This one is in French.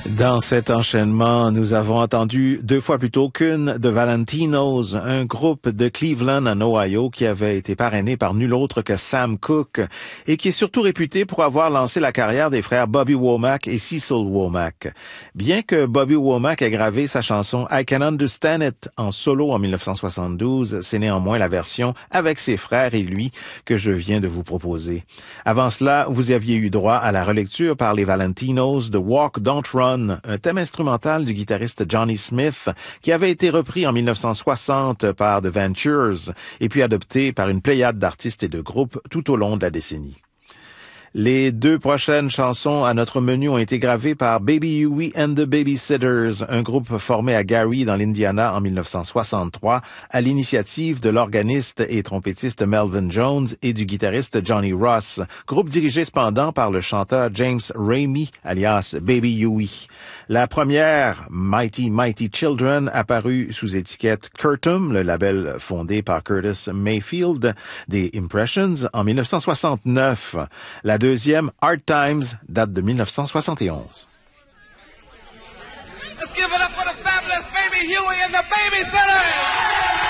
Dans cet enchaînement, nous avons entendu 2 fois plutôt qu'une de Valentinos, un groupe de Cleveland en Ohio qui avait été parrainé par nul autre que Sam Cooke et qui est surtout réputé pour avoir lancé la carrière des frères Bobby Womack et Cecil Womack. Bien que Bobby Womack ait gravé sa chanson I Can Understand It en solo en 1972, c'est néanmoins la version avec ses frères et lui que je viens de vous proposer. Avant cela, vous aviez eu droit à la relecture par les Valentinos de Walk Don't Run, un thème instrumental du guitariste Johnny Smith qui avait été repris en 1960 par The Ventures et puis adopté par une pléiade d'artistes et de groupes tout au long de la décennie. Les 2 prochaines chansons à notre menu ont été gravées par Baby Huey and the Babysitters, un groupe formé à Gary dans l'Indiana en 1963 à l'initiative de l'organiste et trompettiste Melvin Jones et du guitariste Johnny Ross, groupe dirigé cependant par le chanteur James Ramey alias Baby Huey. La première, Mighty Mighty Children, apparue sous étiquette Curtum, le label fondé par Curtis Mayfield des Impressions en 1969. La deuxième, Hard Times, date de 1971. Let's give it up for the fabulous Baby Huey and the Babysitters!